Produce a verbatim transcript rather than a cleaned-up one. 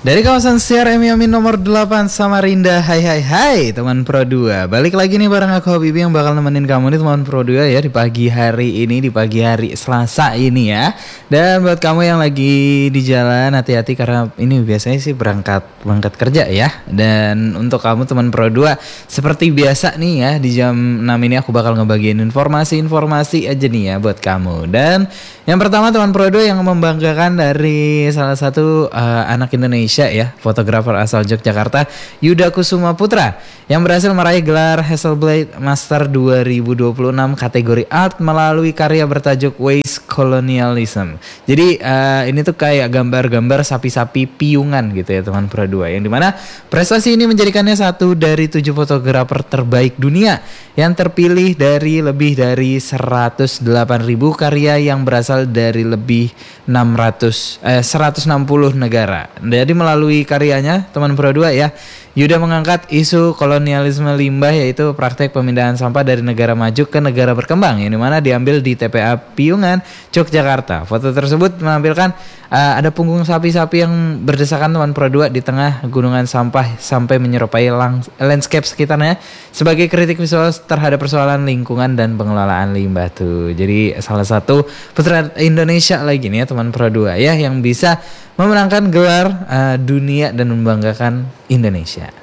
Dari kawasan Siar M Yamin nomor delapan Samarinda. Hai hai hai teman Pro dua. Balik lagi nih bareng aku Habibie yang bakal nemenin kamu nih teman Pro dua ya di pagi hari ini, di pagi hari Selasa ini ya. Dan buat kamu yang lagi di jalan, hati-hati karena ini biasanya sih berangkat berangkat kerja ya. Dan untuk kamu teman Pro dua, seperti biasa nih ya, di jam enam ini aku bakal ngebagiin informasi-informasi aja nih ya buat kamu. Dan yang pertama teman Pro dua yang membanggakan dari salah satu uh, anak Indonesia ya, fotografer asal Yogyakarta, Yuda Kusuma Putra, yang berhasil meraih gelar Hasselblad Master dua ribu dua puluh enam kategori art melalui karya bertajuk Waste Colonialism. Jadi uh, ini tuh kayak gambar-gambar sapi-sapi piungan gitu ya teman Pro dua, yang dimana prestasi ini menjadikannya satu dari tujuh fotografer terbaik dunia yang terpilih dari lebih dari seratus delapan ribu karya yang berasal dari lebih enam ratus eh, seratus enam puluh negara. Jadi melalui karyanya teman Pro dua ya, Yuda mengangkat isu kolonialisme limbah, yaitu praktek pemindahan sampah dari negara maju ke negara berkembang, yang dimana diambil di T P A Piungan, Yogyakarta. Foto tersebut menampilkan uh, ada punggung sapi-sapi yang berdesakan teman Pro dua di tengah gunungan sampah sampai menyerupai lang- landscape sekitarnya sebagai kritik visual terhadap persoalan lingkungan dan pengelolaan limbah tuh. Jadi salah satu putra Indonesia lagi nih ya teman Pro dua ya, yang bisa memenangkan gelar uh, dunia dan membanggakan Indonesia.